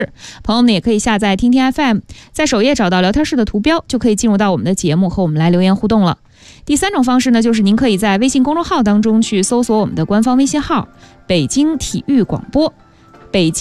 朋友们也可以下载听听 FM， 在首页找到聊天室的图标，就可以进入到我们的节目和我们来留言互动了。第3种方式呢，就是您可以在微信公众号当中去搜索我们的官方微信号北京体育广播，北京